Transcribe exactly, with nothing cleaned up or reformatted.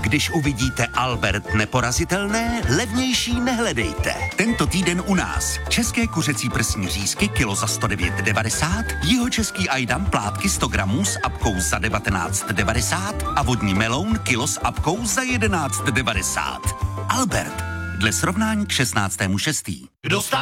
Když uvidíte Albert neporazitelné, levnější nehledejte. Tento týden u nás. České kuřecí prsní řízky kilo za sto devět devadesát, jihočeský ajdam plátky sto gramů s apkou za devatenáct devadesát a vodní meloun kilo s apkou za jedenáct devadesát. Albert. Dle srovnání k šestnáctému šestý